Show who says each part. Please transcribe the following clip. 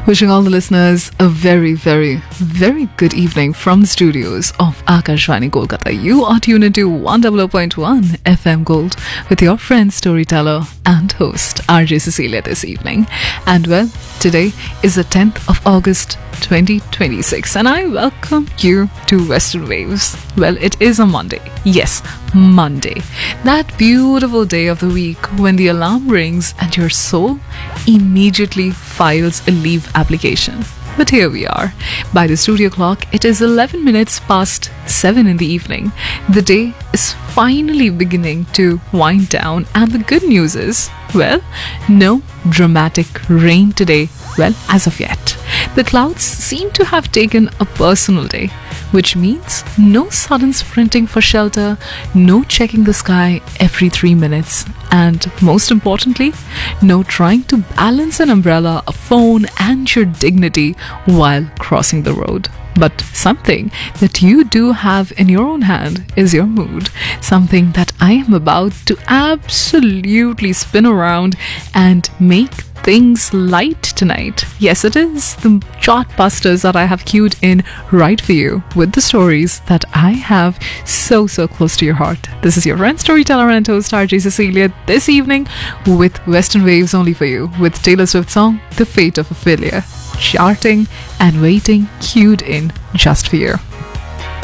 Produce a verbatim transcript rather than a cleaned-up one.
Speaker 1: Wishing all the listeners a very, very, very good evening from the studios of Akashvani Kolkata. You are tuned into one hundred point one F M Gold with your friend, storyteller and host R J Cecilia this evening. And well, today is the tenth of August twenty twenty-six and I welcome you to Western Waves. Well, it is a Monday. Yes, Monday. That beautiful day of the week when the alarm rings and your soul immediately files a leave application. But here we are. By the studio clock, it is eleven minutes past seven in the evening. The day is finally beginning to wind down, and the good news is, well, no dramatic rain today, well, as of yet. The clouds seem to have taken a personal day, which means no sudden sprinting for shelter, no checking the sky every three minutes, and most importantly, no trying to balance an umbrella, a phone, and your dignity while crossing the road. But something that you do have in your own hand is your mood. Something that I am about to absolutely spin around and make things light tonight. Yes, it is the chartbusters that I have queued in right for you with the stories that I have so, so close to your heart. This is your friend, storyteller and host R J Cecilia this evening with Western Waves only for you with Taylor Swift's song, The Fate of Ophelia, charting and waiting, queued in just for you.